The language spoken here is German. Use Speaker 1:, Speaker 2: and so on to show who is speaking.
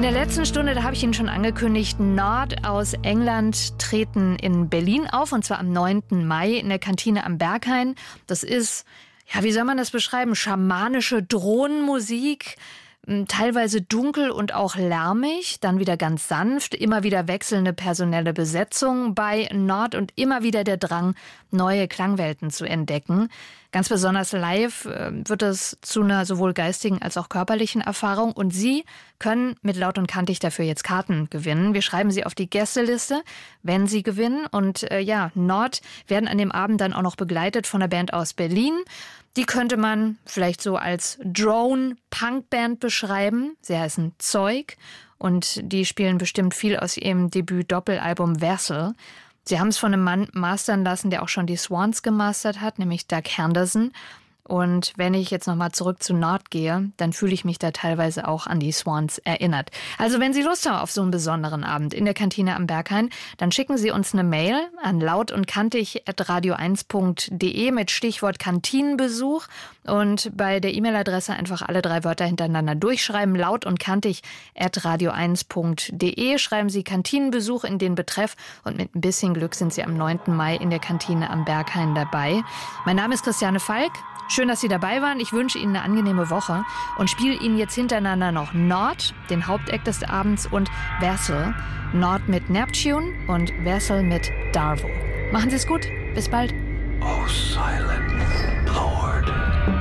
Speaker 1: In der letzten Stunde, da habe ich Ihnen schon angekündigt, Nord aus England treten in Berlin auf, und zwar am 9. Mai in der Kantine am Berghain. Das ist, ja, wie soll man das beschreiben, schamanische Drohnenmusik, teilweise dunkel und auch lärmig, dann wieder ganz sanft, immer wieder wechselnde personelle Besetzung bei Nord und immer wieder der Drang, neue Klangwelten zu entdecken. Ganz besonders live wird es zu einer sowohl geistigen als auch körperlichen Erfahrung, und Sie können mit Laut und Kantig dafür jetzt Karten gewinnen. Wir schreiben Sie auf die Gästeliste, wenn Sie gewinnen, und Nord werden an dem Abend dann auch noch begleitet von einer Band aus Berlin. Die könnte man vielleicht so als Drone-Punk-Band beschreiben. Sie heißen Zeug und die spielen bestimmt viel aus ihrem Debüt-Doppelalbum Vessel. Sie haben es von einem Mann mastern lassen, der auch schon die Swans gemastert hat, nämlich Doug Henderson. Und wenn ich jetzt nochmal zurück zu Nord gehe, dann fühle ich mich da teilweise auch an die Swans erinnert. Also wenn Sie Lust haben auf so einen besonderen Abend in der Kantine am Berghain, dann schicken Sie uns eine Mail an lautundkantig@radio1.de mit Stichwort Kantinenbesuch, und bei der E-Mail-Adresse einfach alle 3 Wörter hintereinander durchschreiben, lautundkantig@radio1.de. Schreiben Sie Kantinenbesuch in den Betreff, und mit ein bisschen Glück sind Sie am 9. Mai in der Kantine am Berghain dabei. Mein Name ist Christiane Falk. Schön, dass Sie dabei waren. Ich wünsche Ihnen eine angenehme Woche und spiele Ihnen jetzt hintereinander noch Nord, den Hauptact des Abends, und Vessel. Nord mit Neptune und Vessel mit Darvo. Machen Sie es gut. Bis bald.
Speaker 2: Oh, silent Lord.